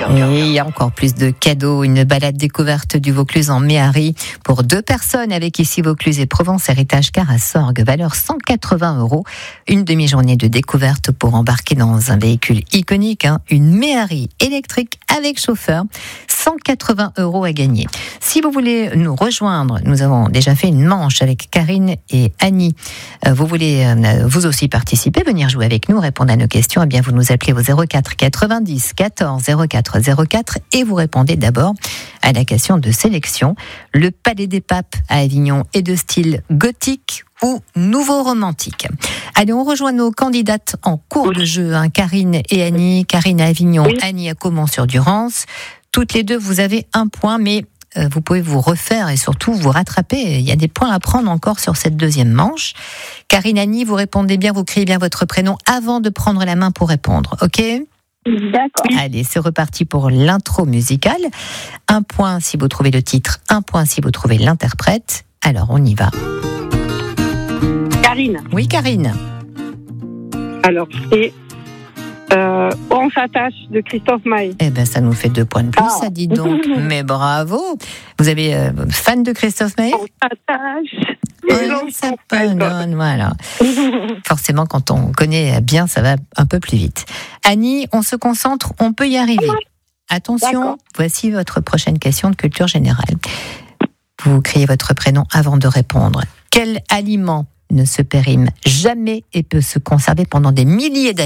Et il y a encore plus de cadeaux. Une balade découverte du Vaucluse en Méhari pour 2 personnes avec ici Vaucluse et Provence Héritage Car à Sorgues, valeur 180 €. Une demi-journée de découverte pour embarquer dans un véhicule iconique, une Méhari électrique avec chauffeur. 180 € à gagner. Si vous voulez nous rejoindre, nous avons déjà fait une manche avec Karine et Annie. Vous voulez vous aussi participer, venir jouer avec nous, répondre à nos questions, eh bien vous nous appelez au 04 90 14 04 04 et vous répondez d'abord à la question de sélection. Le Palais des Papes à Avignon est de style gothique ou nouveau romantique. Allez, on rejoint nos candidates en cours de jeu, Karine et Annie. Karine à Avignon, Annie à Caumont-sur-Durance. Toutes les deux, vous avez 1 point, mais vous pouvez vous refaire et surtout vous rattraper. Il y a des points à prendre encore sur cette deuxième manche. Karine, Annie, vous répondez bien, vous criez bien votre prénom avant de prendre la main pour répondre, ok ? D'accord. Allez, c'est reparti pour l'intro musicale. 1 point si vous trouvez le titre, 1 point si vous trouvez l'interprète. Alors, on y va. Karine. Oui, Karine. Alors, c'est On s'attache de Christophe Maé. Eh ben, ça nous fait 2 points de plus, ça dit donc. Mais bravo. Vous avez fan de Christophe Maé ? On s'attache. Oui, ça pardonne, voilà. Forcément, quand on connaît bien, ça va un peu plus vite. Annie, on se concentre, on peut y arriver. Attention, D'accord. voici votre prochaine question de culture générale. Vous criez votre prénom avant de répondre. Quel aliment ne se périme jamais et peut se conserver pendant des milliers d'années ?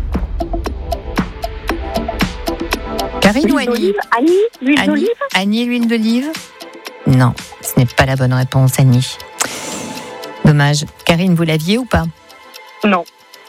Karine ou Annie ? Annie, l'huile d'olive. Annie, l'huile d'olive ? Non, ce n'est pas la bonne réponse, Annie. Dommage. Karine, vous l'aviez ou pas ? Non.